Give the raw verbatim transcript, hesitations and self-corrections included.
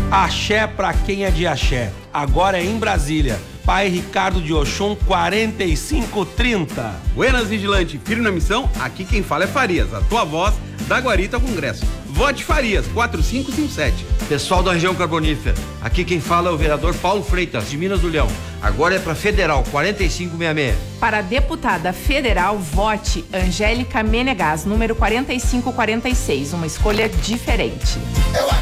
Axé pra quem é de axé. Agora é em Brasília. Pai Ricardo de Oxum, quarenta e cinco trinta. Buenas, Vigilante, firme na missão, aqui quem fala é Farias, a tua voz da Guarita ao Congresso. Vote Farias, quatro cinco cinco sete. Pessoal da região carbonífera, aqui quem fala é o vereador Paulo Freitas, de Minas do Leão. Agora é para Federal, quarenta e cinco sessenta e seis. Para a deputada federal, vote Angélica Menegas, número quarenta e cinco quarenta e seis, uma escolha diferente.